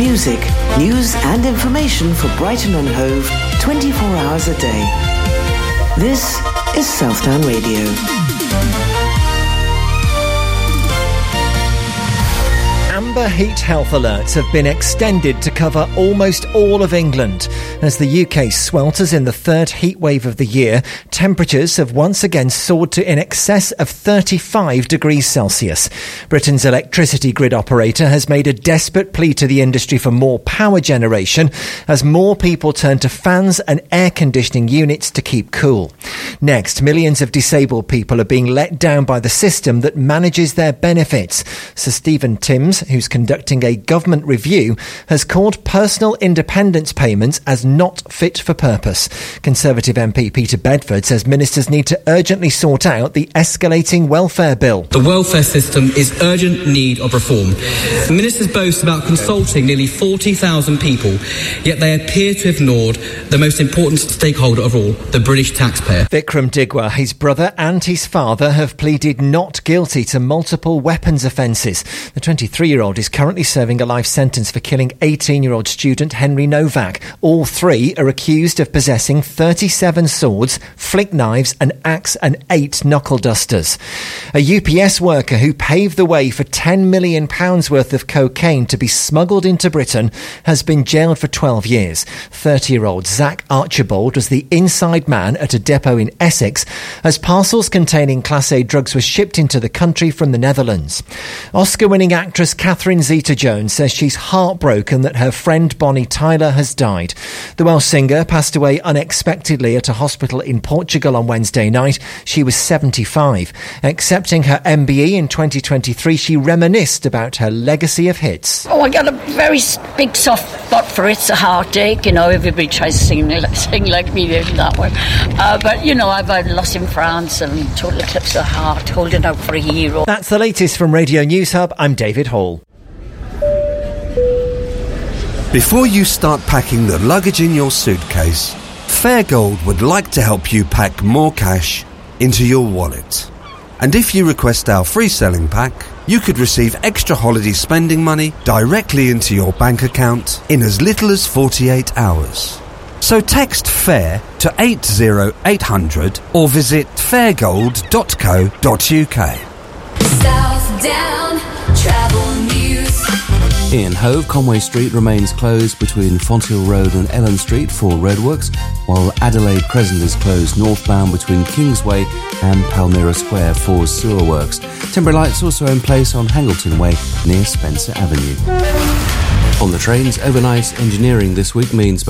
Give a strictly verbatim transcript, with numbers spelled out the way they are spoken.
Music, news and information for Brighton and Hove twenty-four hours a day. This is Southdown Radio. Amber heat health alerts have been extended to cover almost all of England. As the U K swelters in the third heat wave of the year, temperatures have once again soared to in excess of thirty-five degrees Celsius. Britain's electricity grid operator has made a desperate plea to the industry for more power generation as more people turn to fans and air conditioning units to keep cool. Next, millions of disabled people are being let down by the system that manages their benefits. Sir Stephen Timms, who's conducting a government review, has called personal independence payments as not fit for purpose. Conservative M P Peter Bedford says ministers need to urgently sort out the escalating welfare bill. The welfare system is urgent need of reform. The ministers boast about consulting nearly forty thousand people, yet they appear to have ignored the most important stakeholder of all, the British taxpayer. Vikram Digwa, his brother and his father have pleaded not guilty to multiple weapons offences. The twenty-three-year-old is currently serving a life sentence for killing eighteen-year-old student Henry Novak. All three are accused of possessing thirty-seven swords, flick knives, an axe and eight knuckle dusters. A U P S worker who paved the way for ten million pounds worth of cocaine to be smuggled into Britain has been jailed for twelve years. thirty-year-old Zach Archibald was the inside man at a depot in Essex as parcels containing Class A drugs were shipped into the country from the Netherlands. Oscar-winning actress Catherine Zeta-Jones says she's heartbroken that her friend Bonnie Tyler has died. The Welsh singer passed away unexpectedly at a hospital in Portugal on Wednesday night. She was seventy-five. Accepting her M B E in twenty twenty-three, she reminisced about her legacy of hits. Oh, I got a very big soft spot for It's a Heartache. You know, everybody tries to sing, sing like me in that one. Uh, but, you know, I've had Lost in France and Total Eclipse of the Heart, Holding Out for a Hero. That's the latest from Radio News Hub. I'm David Hall. Before you start packing the luggage in your suitcase, Fairgold would like to help you pack more cash into your wallet. And if you request our free selling pack, you could receive extra holiday spending money directly into your bank account in as little as forty-eight hours. So text FAIR to eight zero eight hundred or visit fairgold dot co dot uk. Southdown Travel News. In Hove, Conway Street remains closed between Fonthill Road and Ellen Street for roadworks, while Adelaide Crescent is closed northbound between Kingsway and Palmyra Square for sewer works. Temporary lights also in place on Hangleton Way near Spencer Avenue. On the trains, overnight engineering this week means